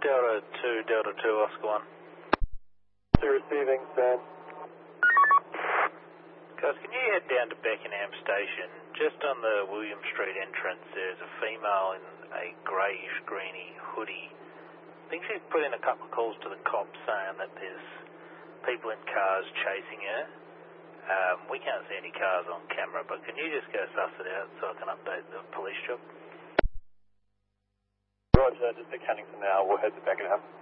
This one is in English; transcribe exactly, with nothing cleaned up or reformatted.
Delta two, Delta two, Oscar one. Receiving, Sam. Guys, can you head down to Beckenham Station? Just on the William Street entrance, there's a female in a greyish greeny hoodie. I think she's put in a couple of calls to the cops saying that there's people in cars chasing her. Um, we can't see any cars on camera, but can you just go suss it out so I can update the police job? Roger, just at Cannington now. We'll head to Beckenham.